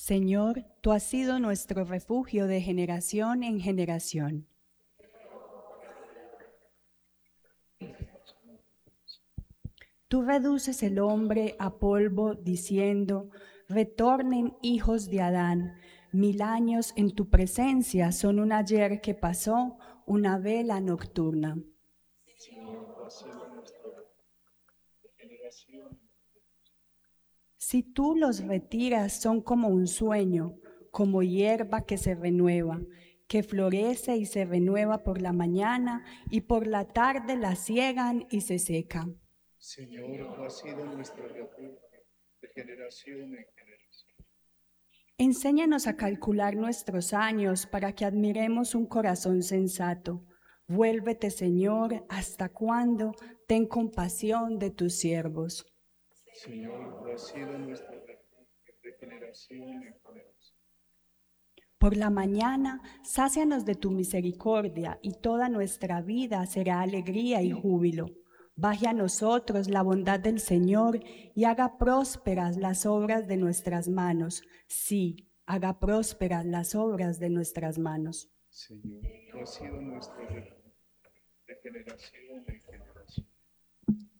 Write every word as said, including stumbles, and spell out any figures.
Señor, tú has sido nuestro refugio de generación en generación. Tú reduces el hombre a polvo diciendo, retornen hijos de Adán. Mil años en tu presencia son un ayer que pasó, una vela nocturna. Señor, tú has sido nuestro de generación. Si tú los retiras, son como un sueño, como hierba que se renueva, que florece y se renueva por la mañana y por la tarde la ciegan y se seca. Señor, tú has sido nuestro refugio de generación en generación. Enséñanos a calcular nuestros años para que admiremos un corazón sensato. Vuélvete, Señor, ¿hasta cuándo? Ten compasión de tus siervos. Señor, tú has sido nuestro refugio de generación en generación. Por la mañana, sácianos de tu misericordia y toda nuestra vida será alegría y júbilo. Baje a nosotros la bondad del Señor y haga prósperas las obras de nuestras manos. Sí, haga prósperas las obras de nuestras manos. Señor, tú has sido nuestro refugio de generación en generación.